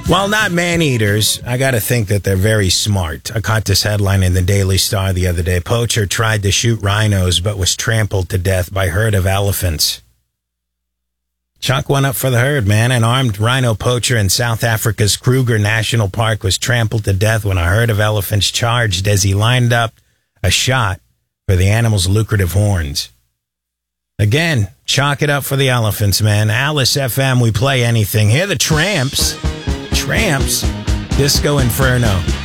While not man-eaters, I got to think that they're very smart. I caught this headline in the Daily Star the other day. Poacher tried to shoot rhinos but was trampled to death by herd of elephants. Chalk one up for the herd, man. An armed rhino poacher in South Africa's Kruger National Park was trampled to death when a herd of elephants charged as he lined up a shot for the animal's lucrative horns. Again, chalk it up for the elephants, man. Alice FM, we play anything. Hear the Tramps. Tramps. Disco Inferno.